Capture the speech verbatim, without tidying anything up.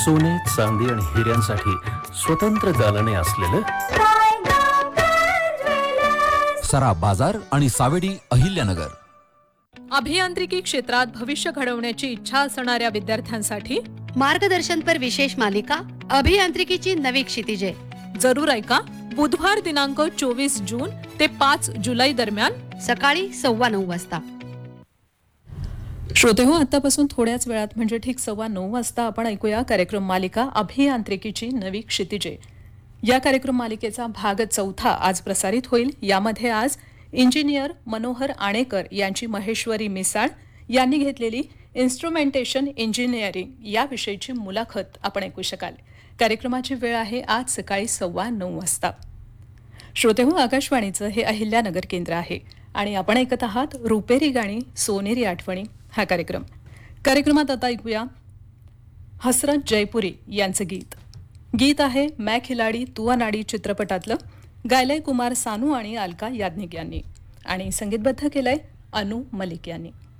सोने, चांदी आणि हिऱ्यांसाठी स्वतंत्र दालने असलेलं सराफ बाजार आणि सावेडी अहिल्यानगर. अभियांत्रिकी क्षेत्रात भविष्य घडवण्याची इच्छा असणाऱ्या विद्यार्थ्यांसाठी मार्गदर्शनपर विशेष मालिका अभियांत्रिकीची नवी क्षितिजे. जरूर ऐका. बुधवार दिनांक चोवीस जून ते पाच जुलै दरम्यान सकाळी सव्वा नऊ वाजता. श्रोते हो, आतापासून थोड्याच वेळात म्हणजे ठीक सव्वा नऊ वाजता आपण ऐकूया कार्यक्रम मालिका अभियांत्रिकीची नवी क्षितिजे. या कार्यक्रम मालिकेचा भाग चौथा आज प्रसारित होईल. यामध्ये आज इंजिनियर मनोहर आणेकर यांची महेश्वरी मिसाळ यांनी घेतलेली इन्स्ट्रुमेंटेशन इंजिनिअरिंग याविषयीची मुलाखत आपण ऐकू शकाल. कार्यक्रमाची वेळ आहे आज सकाळी सव्वा नऊ वाजता. श्रोते हो, आकाशवाणीचं हे अहिल्यानगर केंद्र आहे आणि आपण ऐकत आहात रुपेरी गाणी सोनेरी आठवणी हा कार्यक्रम. कार्यक्रमात आता ऐकूया हसरत जयपुरी यांचं गीत. गीत आहे मैं खिलाडी तू अनाडी चित्रपटातलं. गायलंय कुमार सानू आणि अलका याज्ञिक यांनी आणि संगीतबद्ध केलंय अनु मलिक यांनी.